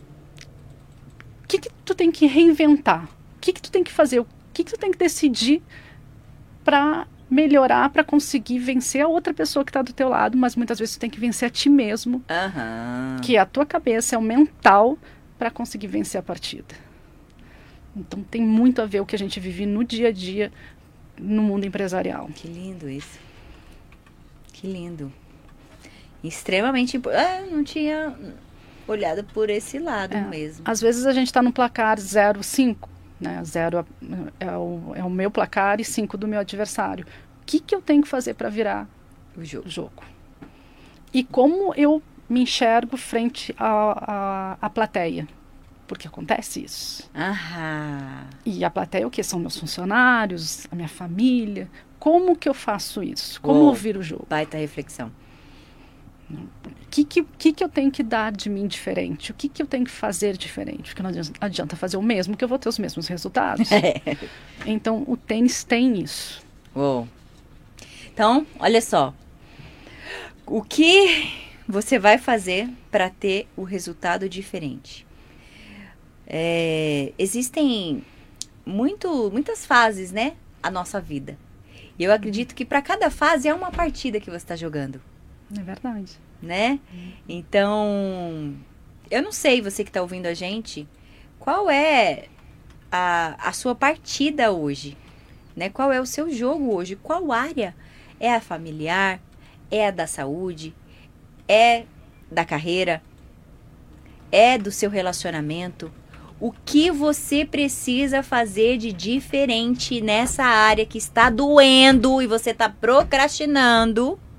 O que que tu tem que reinventar? O que que tu tem que fazer? O que que tu tem que decidir para melhorar, para conseguir vencer a outra pessoa que está do teu lado, mas muitas vezes tu tem que vencer a ti mesmo,
aham.
que é a tua cabeça, é o mental, para conseguir vencer a partida. Então tem muito a ver o que a gente vive no dia a dia no mundo empresarial.
Que lindo isso. Que lindo. Extremamente importante. Ah, eu não tinha olhado por esse lado
É.
mesmo.
Às vezes a gente está no placar zero cinco, né? zero é, é o, é o meu placar e cinco do meu adversário. O que, que eu tenho que fazer para virar
O jogo.
o jogo? E como eu me enxergo frente à à- à plateia? Porque acontece isso.
Aham.
E a plateia, o que? São meus funcionários, a minha família. Como que eu faço isso? Como
Uou.
ouvir o jogo?
Baita reflexão.
O que, que, que, que eu tenho que dar de mim diferente? O que, que eu tenho que fazer diferente? Porque não adianta, adianta fazer o mesmo que eu vou ter os mesmos resultados.
É.
Então, o tênis tem isso.
Uou. Então, olha só. O que você vai fazer para ter o resultado diferente? É, existem muito, muitas fases, né? A nossa vida. E eu acredito que para cada fase é uma partida que você está jogando,
É verdade.
né? Então, eu não sei, você que está ouvindo a gente, qual é a, a sua partida hoje, né? Qual é o seu jogo hoje? Qual área? É a familiar? É a da saúde? É da carreira? É do seu relacionamento? O que você precisa fazer de diferente nessa área que está doendo e você está procrastinando